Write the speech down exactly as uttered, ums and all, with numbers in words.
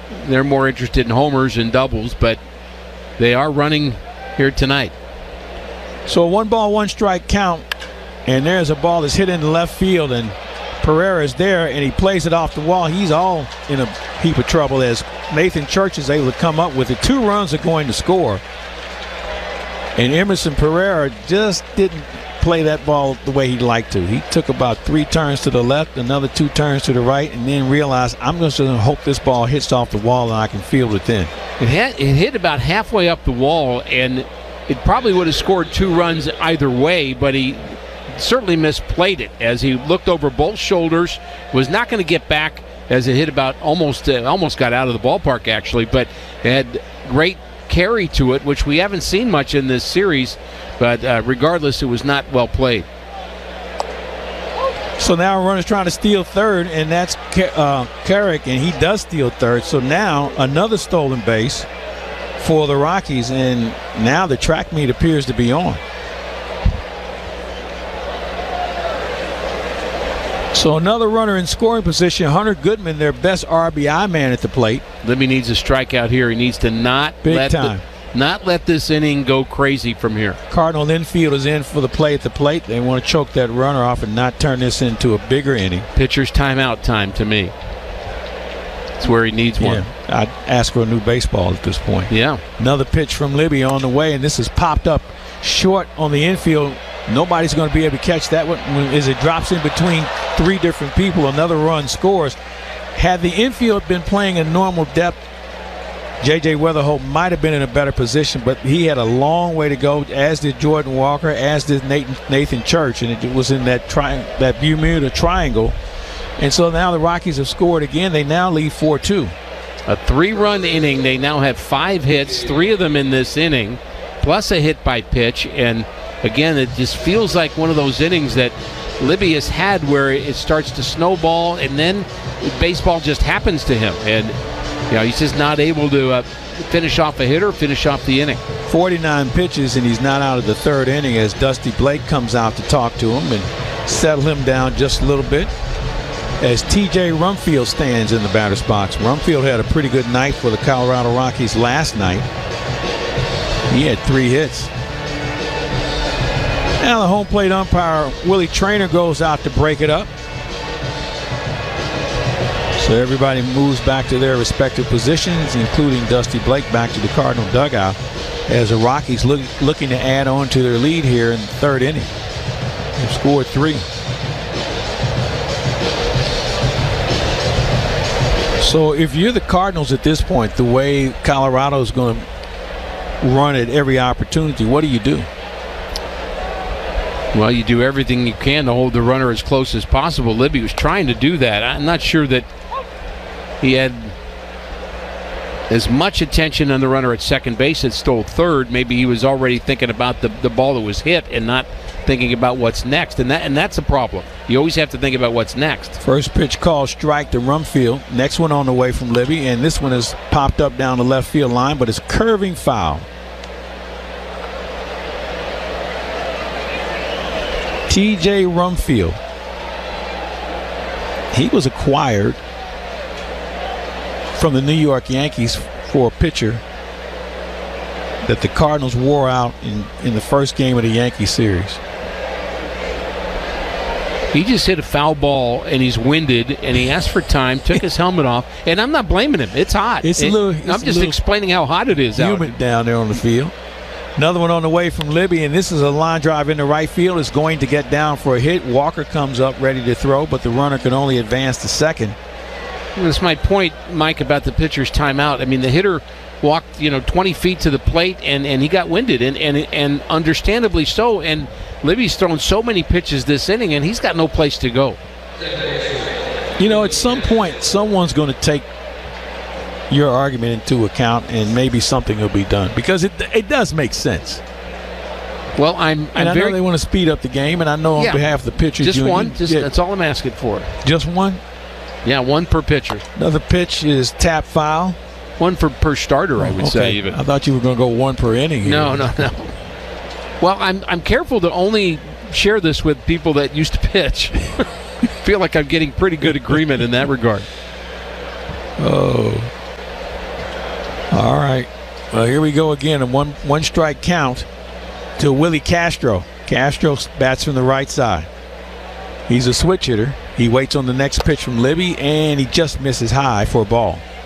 they're more interested in homers and doubles, but they are running here tonight. So a one ball, one strike count, and there's a ball that's hit into left field, and Pereira is there, and he plays it off the wall. He's all in a heap of trouble as Nathan Church is able to come up with it. Two runs are going to score, and Emerson Pereira just didn't play that ball the way he'd like to. He took about three turns to the left, another two turns to the right, and then realized, I'm just going to hope this ball hits off the wall and I can field it in. It, had, it hit about halfway up the wall, and it probably would have scored two runs either way, but he certainly misplayed it as he looked over both shoulders, was not going to get back as it hit about almost uh, almost got out of the ballpark, actually, but it had great carry to it, which we haven't seen much in this series, but uh, regardless, it was not well played. So now a runner's trying to steal third, and that's uh, Carrick, and he does steal third. So now another stolen base for the Rockies, and now the track meet appears to be on. So another runner in scoring position, Hunter Goodman, their best R B I man at the plate. Libby needs a strikeout here. He needs to not Big let time. The, not let this inning go crazy from here. Cardinal infield is in for the play at the plate. They want to choke that runner off and not turn this into a bigger inning. Pitcher's timeout time to me. That's where he needs one. Yeah, I'd ask for a new baseball at this point. Yeah. Another pitch from Libby on the way, and this is popped up short on the infield. Nobody's going to be able to catch that one as it drops in between three different people. Another run scores. Had the infield been playing a normal depth, J J Weatherholt might have been in a better position, but he had a long way to go, as did Jordan Walker, as did Nathan, Nathan Church, and it was in that tri- that Bermuda triangle. And so now the Rockies have scored again. They now lead four two. A three-run inning. They now have five hits, three of them in this inning, plus a hit by pitch. And again, it just feels like one of those innings that Libby has had where it starts to snowball, and then baseball just happens to him. And you know, he's just not able to uh, finish off a hitter, finish off the inning. forty-nine pitches, and he's not out of the third inning as Dusty Blake comes out to talk to him and settle him down just a little bit. As T J Rumfield stands in the batter's box. Rumfield had a pretty good night for the Colorado Rockies last night. He had three hits. Now the home plate umpire, Willie Traynor, goes out to break it up. So everybody moves back to their respective positions, including Dusty Blake back to the Cardinal dugout, as the Rockies look, looking to add on to their lead here in the third inning. They've scored three. So if you're the Cardinals at this point, the way Colorado is going to run at every opportunity, what do you do? Well, you do everything you can to hold the runner as close as possible. Libby was trying to do that. I'm not sure that he had as much attention on the runner at second base that stole third. Maybe he was already thinking about the, the ball that was hit and not thinking about what's next, and that and that's a problem. You always have to think about what's next. First pitch called strike to Rumfield. Next one on the way from Libby, and this one is popped up down the left field line, but it's curving foul. T J Rumfield. He was acquired from the New York Yankees for a pitcher that the Cardinals wore out in, in the first game of the Yankee series. He just hit a foul ball, and he's winded, and he asked for time, took his helmet off, and I'm not blaming him. It's hot. It's it, a little, it's I'm just a little explaining how hot it is out. Humid down there on the field. Another one on the way from Libby, and this is a line drive into right field. It's going to get down for a hit. Walker comes up ready to throw, but the runner can only advance to second. That's my point, Mike, about the pitcher's timeout. I mean, the hitter walked, you know, twenty feet to the plate, and, and he got winded, and, and and understandably so. And Libby's thrown so many pitches this inning, and he's got no place to go. You know, at some point, someone's going to take your argument into account, and maybe something will be done, because it it does make sense. Well, I'm, I'm and I very, know they want to speed up the game, and I know on yeah, behalf of the pitchers, just union, one. Just yeah, that's all I'm asking for. Just one. Yeah, one per pitcher. Another pitch is tap foul. One for per starter, I would okay. say. Even I thought you were going to go one per inning here. No, no, no. Well, I'm I'm careful to only share this with people that used to pitch. I feel like I'm getting pretty good agreement in that regard. Oh. Well, here we go again. A one, one strike count to Willie Castro. Castro bats from the right side. He's a switch hitter. He waits on the next pitch from Libby, and he just misses high for a ball.